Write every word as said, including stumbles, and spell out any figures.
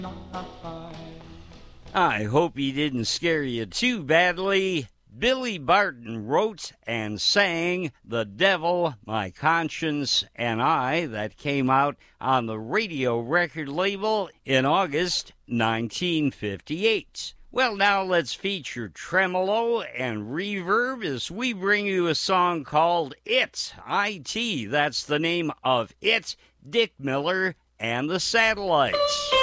I hope he didn't scare you too badly. Billy Barton wrote and sang The Devil, My Conscience, and I, that came out on the Radio record label in August nineteen fifty-eight. Well, now let's feature tremolo and reverb as we bring you a song called It, I T. That's the name of It, Dick Miller and the Satellites.